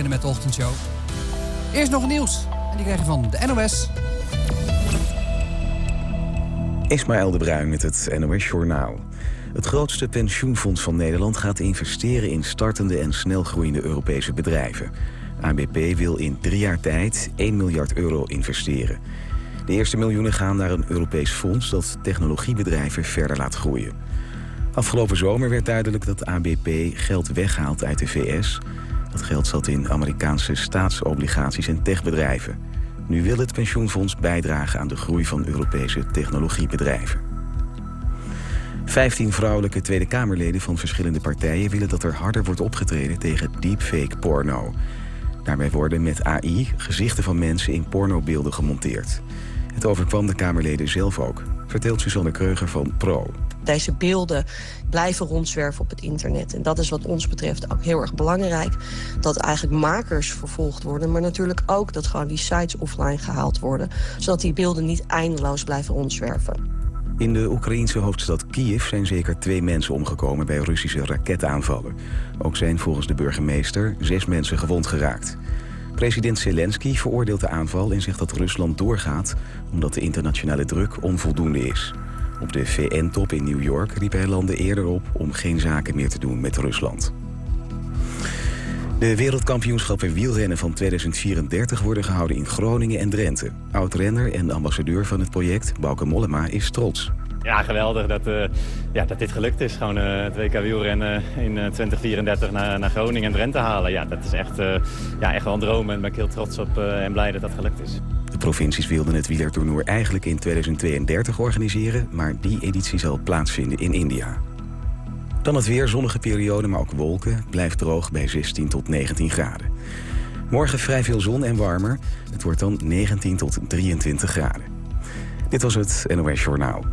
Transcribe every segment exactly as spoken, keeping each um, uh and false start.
beginnen met de ochtendshow. Eerst nog het nieuws. En die krijg je van de N O S. Ismaël de Bruin met het N O S Journaal. Het grootste pensioenfonds van Nederland gaat investeren in startende en snelgroeiende Europese bedrijven. A B P wil in drie jaar tijd één miljard euro investeren. De eerste miljoenen gaan naar een Europees fonds dat technologiebedrijven verder laat groeien. Afgelopen zomer werd duidelijk dat A B P geld weghaalt uit de V S. Dat geld zat in Amerikaanse staatsobligaties en techbedrijven. Nu wil het pensioenfonds bijdragen aan de groei van Europese technologiebedrijven. Vijftien vrouwelijke Tweede Kamerleden van verschillende partijen willen dat er harder wordt opgetreden tegen deepfake porno. Daarbij worden met A I gezichten van mensen in pornobeelden gemonteerd. Het overkwam de Kamerleden zelf ook, vertelt Suzanne Kreuger van Pro. Deze beelden blijven rondzwerven op het internet. En dat is wat ons betreft ook heel erg belangrijk. Dat eigenlijk makers vervolgd worden. Maar natuurlijk ook dat gewoon die sites offline gehaald worden. Zodat die beelden niet eindeloos blijven rondzwerven. In de Oekraïense hoofdstad Kiev zijn zeker twee mensen omgekomen bij Russische raketaanvallen. Ook zijn volgens de burgemeester zes mensen gewond geraakt. President Zelensky veroordeelt de aanval en zegt dat Rusland doorgaat omdat de internationale druk onvoldoende is. Op de V N-top in New York riep hij landen eerder op om geen zaken meer te doen met Rusland. De wereldkampioenschappen wielrennen van tweeduizend vierendertig worden gehouden in Groningen en Drenthe. Oud-renner en ambassadeur van het project, Bauke Mollema, is trots. Ja, geweldig dat, uh, ja, dat dit gelukt is. Gewoon uh, het W K wielrennen in uh, twintig vierendertig naar, naar Groningen en Drenthe halen. Ja, dat is echt, uh, ja, echt wel een droom en ben ik heel trots op uh, en blij dat dat gelukt is. De provincies wilden het wielertoernooi eigenlijk in tweeduizend tweeëndertig organiseren, maar die editie zal plaatsvinden in India. Dan het weer, zonnige periode, maar ook wolken. Blijft droog bij zestien tot negentien graden. Morgen vrij veel zon en warmer. Het wordt dan negentien tot drieëntwintig graden. Dit was het N O S Journaal.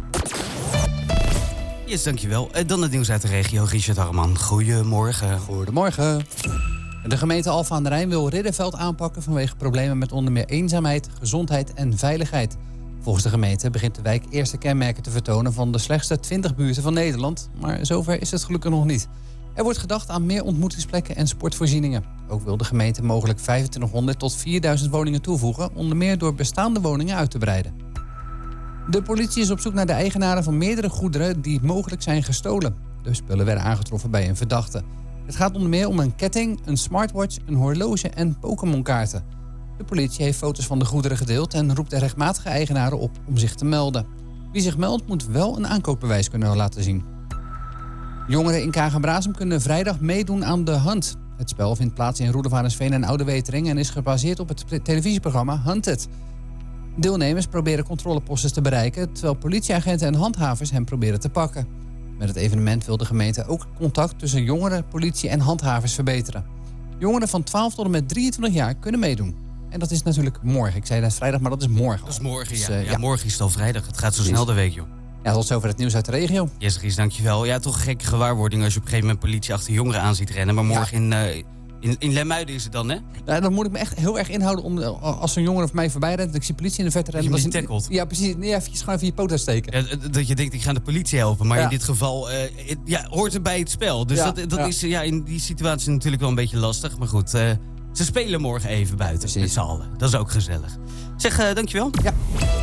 Yes, dankjewel. Dan het nieuws uit de regio. Richard Harman, goedemorgen. Goedemorgen. De gemeente Alphen aan den Rijn wil Ridderveld aanpakken vanwege problemen met onder meer eenzaamheid, gezondheid en veiligheid. Volgens de gemeente begint de wijk eerste kenmerken te vertonen van de slechtste twintig buurten van Nederland. Maar zover is het gelukkig nog niet. Er wordt gedacht aan meer ontmoetingsplekken en sportvoorzieningen. Ook wil de gemeente mogelijk vijfentwintighonderd tot vierduizend woningen toevoegen, onder meer door bestaande woningen uit te breiden. De politie is op zoek naar de eigenaren van meerdere goederen die mogelijk zijn gestolen. De spullen werden aangetroffen bij een verdachte. Het gaat onder meer om een ketting, een smartwatch, een horloge en Pokémon-kaarten. De politie heeft foto's van de goederen gedeeld en roept de rechtmatige eigenaren op om zich te melden. Wie zich meldt moet wel een aankoopbewijs kunnen laten zien. Jongeren in Kagen-Brasem kunnen vrijdag meedoen aan The Hunt. Het spel vindt plaats in Roelevarensveen en Oude Wetering en is gebaseerd op het televisieprogramma Hunted. Deelnemers proberen controleposten te bereiken, terwijl politieagenten en handhavers hen proberen te pakken. Met het evenement wil de gemeente ook contact tussen jongeren, politie en handhavers verbeteren. Jongeren van twaalf tot en met drieëntwintig jaar kunnen meedoen. En dat is natuurlijk morgen. Ik zei net vrijdag, maar dat is morgen. Dat is morgen, dus, ja. Uh, ja. ja. Morgen is het al vrijdag. Het gaat zo snel de week, joh. Ja, tot zover het nieuws uit de regio. Yes, Ries, dankjewel. Ja, toch een gekke gewaarwording als je op een gegeven moment politie achter jongeren aan ziet rennen. Maar morgen ja. in, uh, in, in Lemuiden is het dan, hè? Nou, dan moet ik me echt heel erg inhouden om als zo'n jongere voor mij voorbij rent, dat ik zie politie in de verte rennen. Dat je hem tackelt. Ja, precies. Nee, even, gewoon even je poot uitsteken. Ja, dat je denkt, ik ga de politie helpen. Maar ja. in dit geval uh, het, ja, hoort het bij het spel. Dus ja, dat, dat ja. is ja, in die situatie natuurlijk wel een beetje lastig. Maar goed, uh, ze spelen morgen even buiten. Precies. Met z'n allen. Dat is ook gezellig. Zeg, uh, dankjewel. Ja.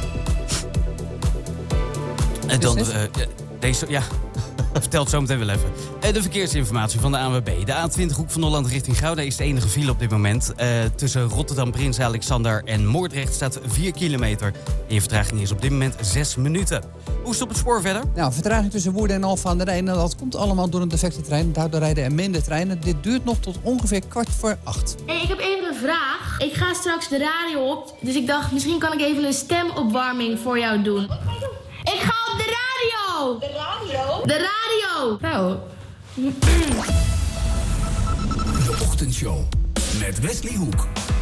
En dan uh, deze, ja, vertel het zo meteen wel even. Uh, de verkeersinformatie van de A N W B. De A twintig Hoek van Holland richting Gouda is de enige file op dit moment. Uh, tussen Rotterdam, Prins Alexander en Moordrecht staat vier kilometer. En je vertraging is op dit moment zes minuten. Hoe is het op het spoor verder? Nou, vertraging tussen Woerden en Alphen aan den Rijn. Dat komt allemaal door een defecte trein. Daardoor rijden er minder treinen. Dit duurt nog tot ongeveer kwart voor acht. Hey, ik heb even een vraag. Ik ga straks de radio op. Dus ik dacht, misschien kan ik even een stemopwarming voor jou doen. Wat ga je doen? Ik ga op de radio! De radio? De radio! Nou. De Ochtendshow met Wesley Hoek.